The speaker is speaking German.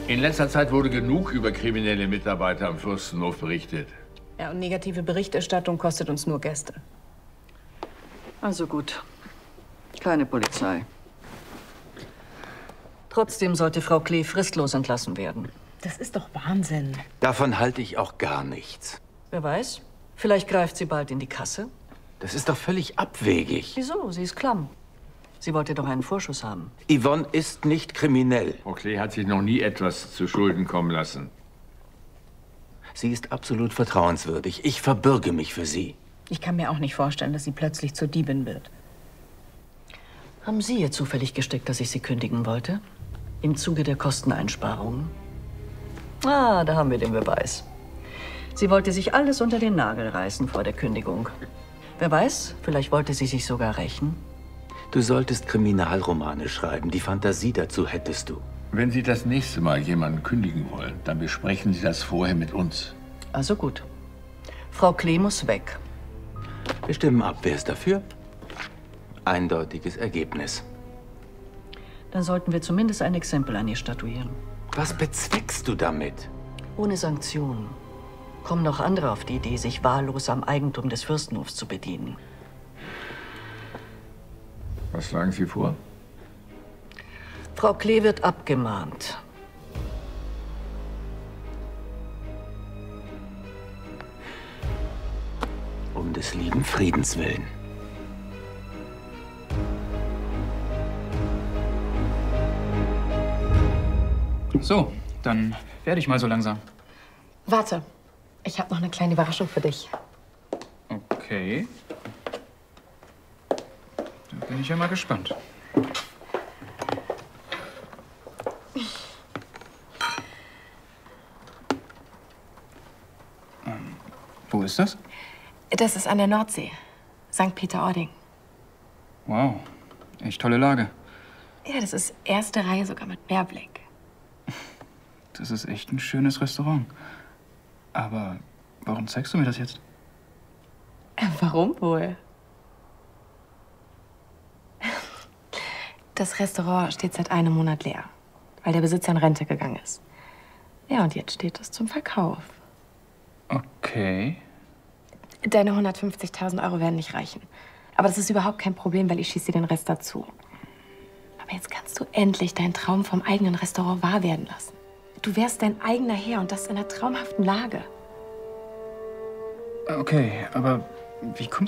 In letzter Zeit wurde genug über kriminelle Mitarbeiter am Fürstenhof berichtet. Ja, und negative Berichterstattung kostet uns nur Gäste. Also gut. Keine Polizei. Trotzdem sollte Frau Klee fristlos entlassen werden. Das ist doch Wahnsinn. Davon halte ich auch gar nichts. Wer weiß, vielleicht greift sie bald in die Kasse. Das ist doch völlig abwegig. Wieso? Sie ist klamm. Sie wollte doch einen Vorschuss haben. Yvonne ist nicht kriminell. Frau Klee hat sich noch nie etwas zu Schulden kommen lassen. Sie ist absolut vertrauenswürdig. Ich verbürge mich für sie. Ich kann mir auch nicht vorstellen, dass sie plötzlich zur Diebin wird. Haben Sie ihr zufällig gesteckt, dass ich sie kündigen wollte? Im Zuge der Kosteneinsparungen? Ah, da haben wir den Beweis. Sie wollte sich alles unter den Nagel reißen vor der Kündigung. Wer weiß, vielleicht wollte sie sich sogar rächen. Du solltest Kriminalromane schreiben. Die Fantasie dazu hättest du. Wenn Sie das nächste Mal jemanden kündigen wollen, dann besprechen Sie das vorher mit uns. Also gut. Frau Klee muss weg. Wir stimmen ab. Wer ist dafür? Eindeutiges Ergebnis. Dann sollten wir zumindest ein Exempel an ihr statuieren. Was bezweckst du damit? Ohne Sanktionen kommen noch andere auf die Idee, sich wahllos am Eigentum des Fürstenhofs zu bedienen. Was schlagen Sie vor? Frau Klee wird abgemahnt. Um des lieben Friedens willen. So, dann werde ich mal so langsam. Warte, ich habe noch eine kleine Überraschung für dich. Okay. Da bin ich ja mal gespannt. Wo ist das? Das ist an der Nordsee. St. Peter-Ording. Wow, echt tolle Lage. Ja, das ist erste Reihe sogar mit Meerblick. Das ist echt ein schönes Restaurant. Aber warum zeigst du mir das jetzt? Warum wohl? Das Restaurant steht seit einem Monat leer, weil der Besitzer in Rente gegangen ist. Ja, und jetzt steht es zum Verkauf. Okay. Deine 150.000 Euro werden nicht reichen. Aber das ist überhaupt kein Problem, weil ich schieße dir den Rest dazu. Aber jetzt kannst du endlich deinen Traum vom eigenen Restaurant wahr werden lassen. Du wärst dein eigener Herr und das in einer traumhaften Lage. Okay, aber wie kommst